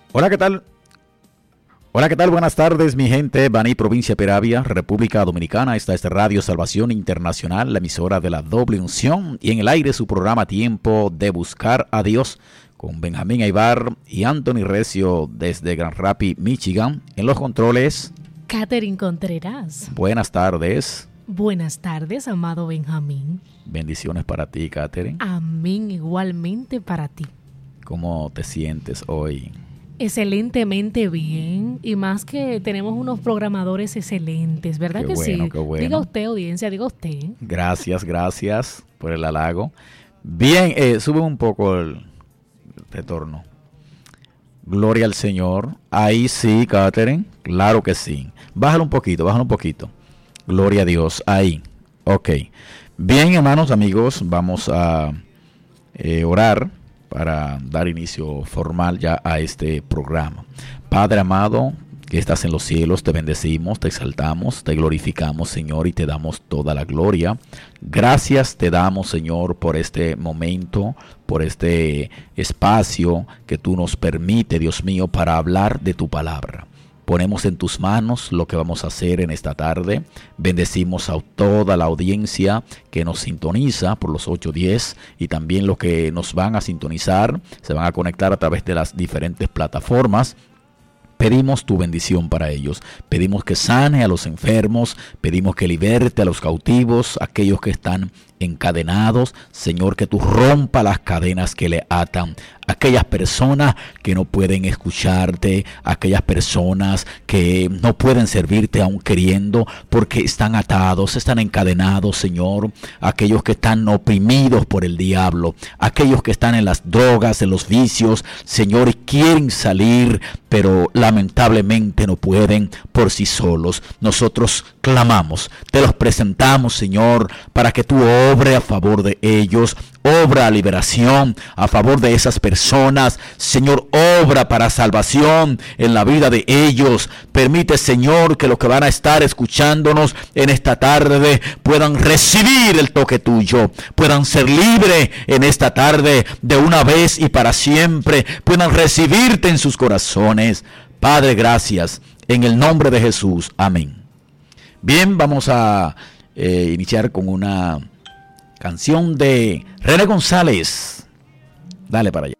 Hola, ¿qué tal? Hola, ¿qué tal? Buenas tardes, mi gente. Baní, provincia de Peravia, República Dominicana. Esta es Radio Salvación Internacional, la emisora de la doble unción. Y en el aire su programa Tiempo de Buscar a Dios, con Benjamín Aybar y Anthony Recio desde Grand Rapids, Michigan. En los controles, Catherine Contreras. Buenas tardes. Buenas tardes, amado Benjamín. Bendiciones para ti, Catherine. Amén, igualmente para ti. ¿Cómo te sientes hoy? Excelentemente bien, y más que tenemos unos programadores excelentes, ¿verdad? Qué que bueno, sí? qué bueno. Diga usted, audiencia, diga usted. Gracias por el halago. Bien, sube un poco el retorno. Gloria al Señor. Ahí sí, Catherine. Claro que sí. Bájalo un poquito. Gloria a Dios. Ahí. Ok. Bien, hermanos, amigos, vamos a orar para dar inicio formal ya a este programa. Padre amado, que estás en los cielos, te bendecimos, te exaltamos, te glorificamos, Señor, y te damos toda la gloria. Gracias te damos, Señor, por este momento, por este espacio que tú nos permite, Dios mío, para hablar de tu palabra. Ponemos en tus manos lo que vamos a hacer en esta tarde. Bendecimos a toda la audiencia que nos sintoniza por los 810 y también los que nos van a sintonizar, se van a conectar a través de las diferentes plataformas. Pedimos tu bendición para ellos. Pedimos que sane a los enfermos. Pedimos que liberte a los cautivos, aquellos que están encadenados. Señor, que tú rompa las cadenas que le atan. Aquellas personas que no pueden escucharte, aquellas personas que no pueden servirte aún queriendo porque están atados, están encadenados, Señor. Aquellos que están oprimidos por el diablo, aquellos que están en las drogas, en los vicios, Señor, y quieren salir, pero lamentablemente no pueden por sí solos. Nosotros clamamos, te los presentamos, Señor, para que tú obre a favor de ellos. Obra liberación a favor de esas personas. Señor, obra para salvación en la vida de ellos. Permite, Señor, que los que van a estar escuchándonos en esta tarde puedan recibir el toque tuyo. Puedan ser libres en esta tarde de una vez y para siempre. Puedan recibirte en sus corazones. Padre, gracias. En el nombre de Jesús. Amén. Bien, vamos a iniciar con una canción de René González. Dale para allá.